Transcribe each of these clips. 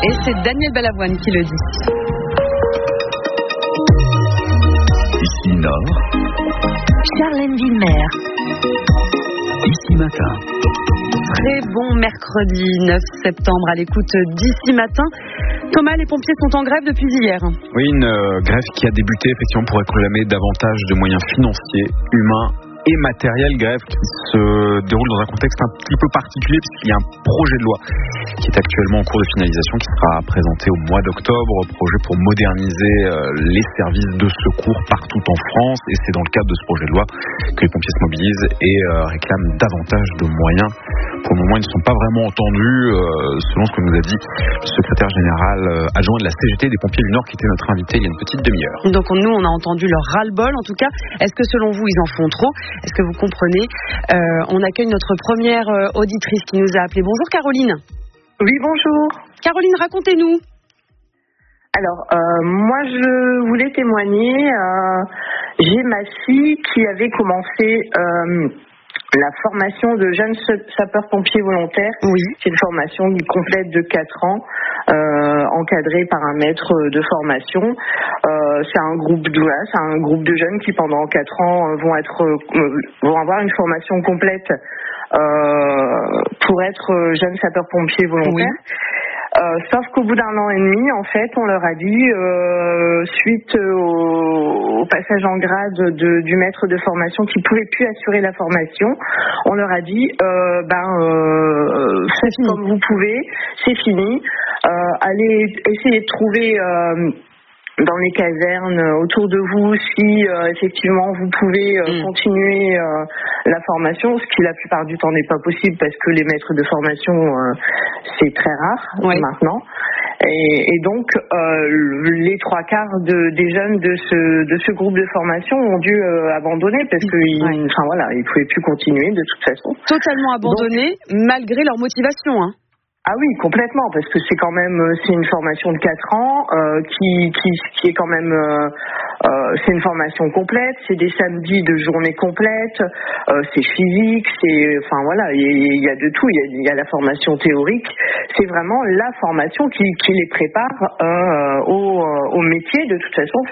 Et c'est Daniel Balavoine qui le dit. Ici Nord, Charlène Villemer. Ici Matin. Très bon mercredi 9 septembre à l'écoute d'Ici Matin. Thomas, les pompiers sont en grève depuis hier. Oui, une grève qui a débuté effectivement pour réclamer davantage de moyens financiers, humains et matériels. Grève qui se déroule dans un contexte un petit peu particulier puisqu'il y a un projet de loi qui est actuellement en cours de finalisation qui sera présenté au mois d'octobre. Projet pour moderniser les services de secours partout en France. Et c'est dans le cadre de ce projet de loi que les pompiers se mobilisent et réclament davantage de moyens. Pour le moment, ils ne sont pas vraiment entendus, selon ce que nous a dit le secrétaire général adjoint de la CGT des pompiers du Nord, qui était notre invité il y a une petite demi-heure. Donc nous, on a entendu leur ras-le-bol. En tout cas, est-ce que selon vous, ils en font trop ? Est-ce que vous comprenez ? On accueille notre première auditrice qui nous a appelé. Bonjour Caroline. Oui, bonjour. Caroline, racontez-nous. Alors, moi, je voulais témoigner. J'ai ma fille qui avait commencé la formation de jeunes sapeurs-pompiers volontaires. Oui. C'est une formation complète de 4 ans, encadrée par un maître de formation. C'est un groupe de jeunes qui pendant 4 ans vont avoir une formation complète pour être jeunes sapeurs-pompiers volontaires. Oui. Sauf qu'au bout d'1 an et demi, en fait, on leur a dit, suite au passage en grade du maître de formation qui pouvait plus assurer la formation, on leur a dit, faites comme vous pouvez, c'est fini. Allez essayer de trouver dans les casernes autour de vous si effectivement vous pouvez continuer la formation, ce qui la plupart du temps n'est pas possible parce que les maîtres de formation c'est très rare maintenant. Et donc les 3/4 des jeunes de ce groupe de formation ont dû abandonner parce que ils pouvaient plus continuer de toute façon. Totalement abandonné malgré leur motivation, hein. Ah oui, complètement, parce que c'est une formation de 4 ans qui est quand même c'est une formation complète, c'est des samedis de journée complète, c'est physique, il y a de tout, il y a la formation théorique, c'est vraiment la formation qui les prépare au métier de toute façon,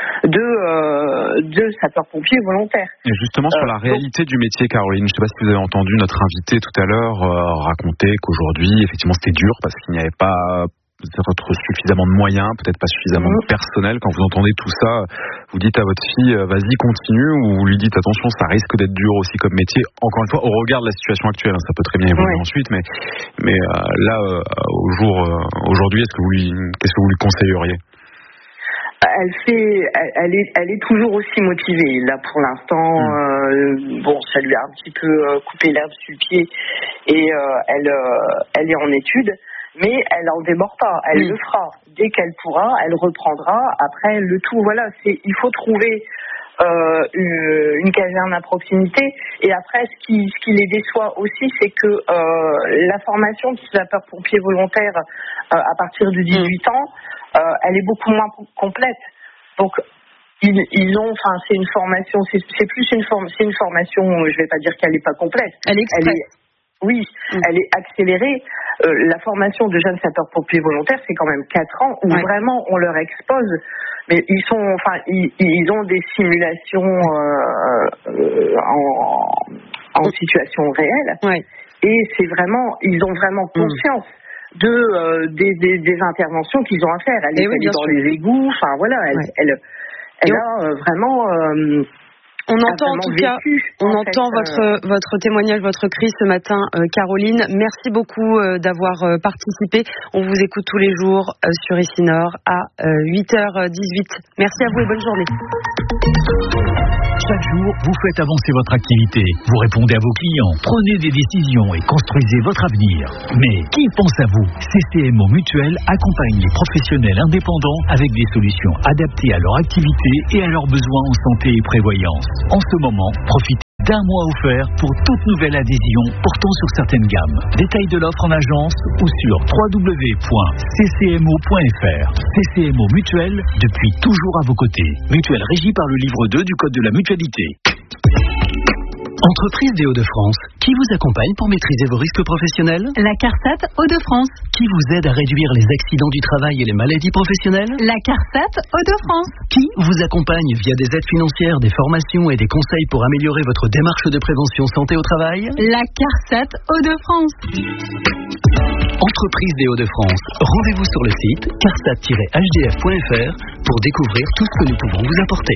de sapeur-pompier volontaire. Et justement sur la réalité du métier, Caroline, je ne sais pas si vous avez entendu notre invité tout à l'heure raconter qu'aujourd'hui effectivement c'était dur parce qu'il n'y avait pas peut-être suffisamment de moyens, peut-être pas suffisamment de personnel. Quand vous entendez tout ça, vous dites à votre fille vas-y continue, ou vous lui dites attention, ça risque d'être dur aussi comme métier, encore une fois au regard de la situation actuelle, ça peut très bien évoluer ensuite, mais là aujourd'hui qu'est-ce que vous lui conseilleriez? Elle est toujours aussi motivée. Là, pour l'instant, ça lui a un petit peu coupé l'herbe sur le pied et elle est en études, mais elle en démord pas. Elle le fera. Dès qu'elle pourra, elle reprendra. Après, le tout, il faut trouver une caserne à proximité. Et après, ce qui les déçoit aussi, c'est que la formation de sapeur-pompier volontaire à partir de 18 ans, elle est beaucoup moins complète. Donc, c'est une formation, c'est plus une formation, je vais pas dire qu'elle n'est pas complète. Elle est express. Elle est accélérée. La formation de jeunes sapeurs-pompiers volontaires, c'est quand même 4 ans où vraiment on leur expose. Mais ils ont des simulations en situation réelle. Et c'est vraiment, ils ont vraiment conscience des interventions qu'ils ont à faire. Elle est dans les égouts, elle a vraiment. On entend en tout cas, votre témoignage, votre cri ce matin, Caroline. Merci beaucoup d'avoir participé. On vous écoute tous les jours sur Ici Nord à 8h18. Merci à vous et bonne journée. Chaque jour, vous faites avancer votre activité. Vous répondez à vos clients, prenez des décisions et construisez votre avenir. Mais qui pense à vous? CCMO Mutuelle accompagne les professionnels indépendants avec des solutions adaptées à leur activité et à leurs besoins en santé et prévoyance. En ce moment, profitez d'1 mois offert pour toute nouvelle adhésion portant sur certaines gammes. Détails de l'offre en agence ou sur www.ccmo.fr. CCMO Mutuelle, depuis toujours à vos côtés. Mutuelle régie par le livre 2 du Code de la mutualité. Entreprise des Hauts-de-France, qui vous accompagne pour maîtriser vos risques professionnels? La CARSAT Hauts-de-France. Qui vous aide à réduire les accidents du travail et les maladies professionnelles? La CARSAT Hauts-de-France. Qui vous accompagne via des aides financières, des formations et des conseils pour améliorer votre démarche de prévention santé au travail? La CARSAT Hauts-de-France. Entreprise des Hauts-de-France, rendez-vous sur le site carsat-hdf.fr pour découvrir tout ce que nous pouvons vous apporter.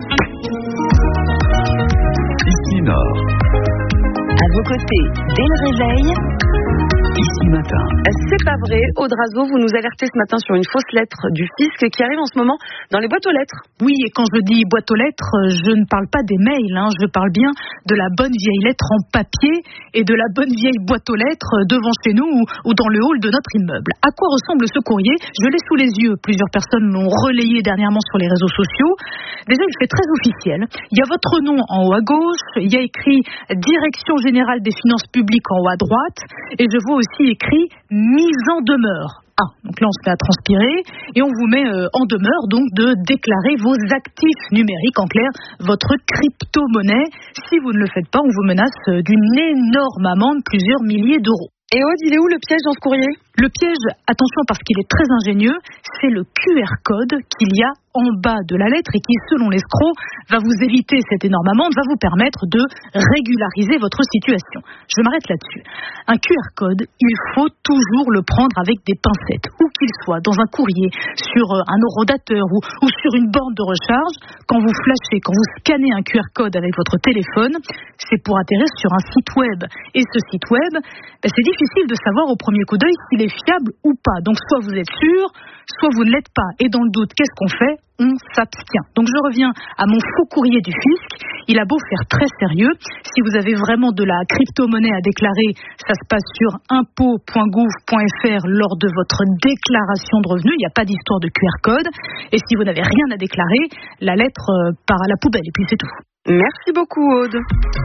Ici Nord. À vos côtés, dès le réveil. Ici Matin. C'est pas vrai, Audrazo, vous nous alertez ce matin sur une fausse lettre du fisc qui arrive en ce moment dans les boîtes aux lettres. Oui, et quand je dis boîte aux lettres, je ne parle pas des mails, je parle bien de la bonne vieille lettre en papier et de la bonne vieille boîte aux lettres devant chez nous ou dans le hall de notre immeuble. À quoi ressemble ce courrier? Je l'ai sous les yeux, plusieurs personnes l'ont relayé dernièrement sur les réseaux sociaux. Déjà, il fait très officiel. Il y a votre nom en haut à gauche, il y a écrit Direction Générale des Finances Publiques en haut à droite, et je vois aussi écrit mise en demeure. Donc là on se met à transpirer et on vous met en demeure donc de déclarer vos actifs numériques, en clair votre crypto-monnaie. Si vous ne le faites pas, on vous menace d'une énorme amende, plusieurs milliers d'euros. Et Aude, il est où le piège dans ce courrier? Le piège, attention parce qu'il est très ingénieux, c'est le QR code qu'il y a en bas de la lettre et qui, selon l'escroc, va vous éviter cette énorme amende, va vous permettre de régulariser votre situation. Je m'arrête là-dessus. Un QR code, il faut toujours le prendre avec des pincettes, où qu'il soit, dans un courrier, sur un horodateur ou sur une borne de recharge. Quand vous flashez, quand vous scannez un QR code avec votre téléphone, c'est pour atterrir sur un site web. Et ce site web, c'est difficile de savoir au premier coup d'œil s'il est fiable ou pas. Donc soit vous êtes sûr, soit vous ne l'êtes pas. Et dans le doute, qu'est-ce qu'on fait? On s'abstient. Donc je reviens à mon faux courrier du fisc. Il a beau faire très sérieux, si vous avez vraiment de la crypto-monnaie à déclarer, ça se passe sur impôt.gouv.fr lors de votre déclaration de revenus. Il n'y a pas d'histoire de QR code. Et si vous n'avez rien à déclarer, la lettre part à la poubelle et puis c'est tout. Merci beaucoup Aude.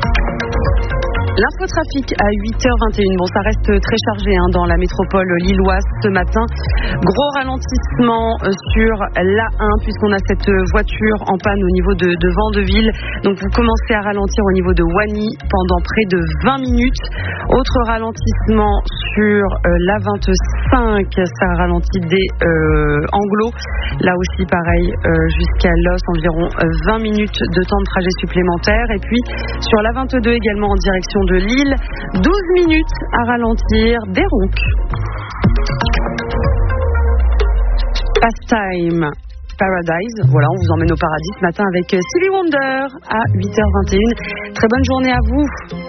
L'infotrafic à 8h21. Bon, ça reste très chargé dans la métropole lilloise ce matin. Gros ralentissement sur l'A1 puisqu'on a cette voiture en panne au niveau de Vandeville. Donc vous commencez à ralentir au niveau de Wany pendant près de 20 minutes. Autre ralentissement sur l'A25. Ça ralentit des Anglos. Là aussi pareil, jusqu'à Los, environ 20 minutes de temps de trajet supplémentaire. Et puis sur l'A22 également en direction de Lille, 12 minutes à ralentir des Ronques. Pastime Paradise, voilà, on vous emmène au paradis ce matin avec Stevie Wonder à 8h21. Très bonne journée à vous.